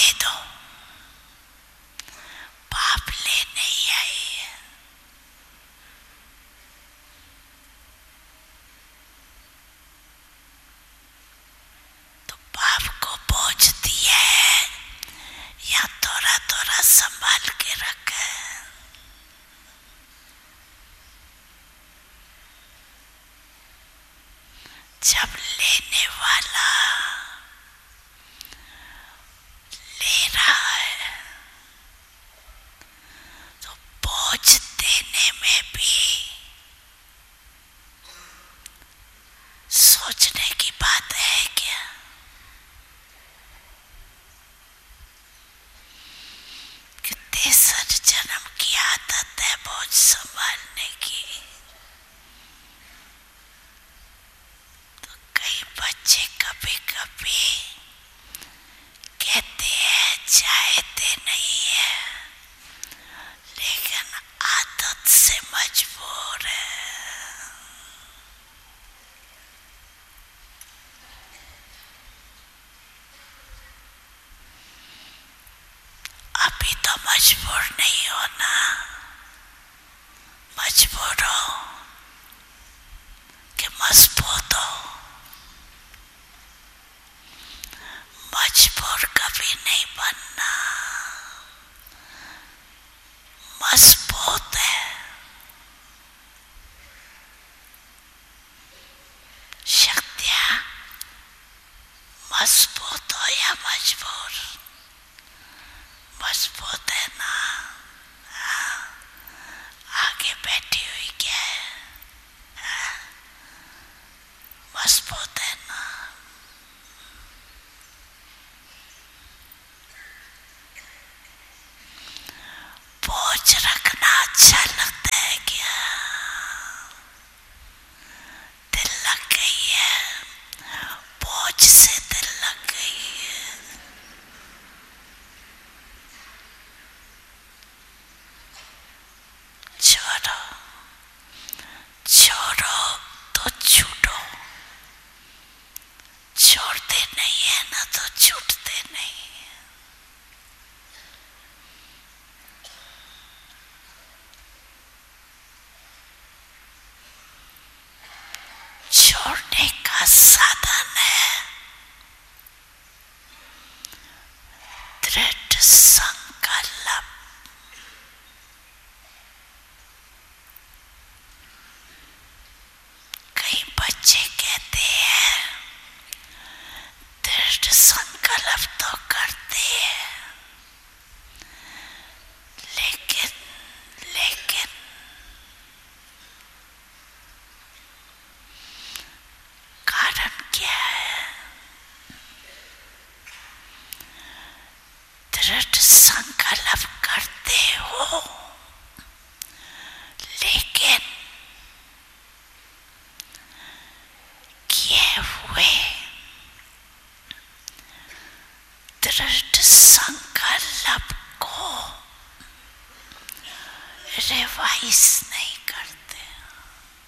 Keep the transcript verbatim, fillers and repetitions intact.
दे दो, पाप ले नहीं आई। तो पाप को बोझ दिया है या थोड़ा थोड़ा संभाल के रखा है। जब लेने वाला ले रहा है तो बोझ देने में भी सोचने की बात है क्या? कि तेसर जन्म की आदत है बोझ संभालने की। तो कई बच्चे कभी कभी कहते हैं चाहते नहीं है, लेकिन आदत से मजबूर है। अभी तो मजबूर नहीं होना, मजबूर हो कि मजबूत हो। मजबूर कभी नहीं बनना, मजबूत है। शक्तियां मजबूत हो या मजबूर? मजबूत है ना? हाँ? आगे बैठी हुई क्या है? हाँ? मजबूत है ना? बोझ रखना अच्छा लगता है क्या? दिल लग गई है, बोझ से दिल लग गई है। छोड़ो, छोड़ो तो छूटो। छोड़ते नहीं है ना तो छूटते नहीं है। छोड़ने का साधन है दृढ़ संकल्प। कई बच्चे कहते हैं दृढ़ संकल्प तो करते हैं, लेकिन लेकिन कारण क्या है? दृढ़ संकल्प करते हो, लेकिन किए हुए दृढ़ संकल्प को रिवाइज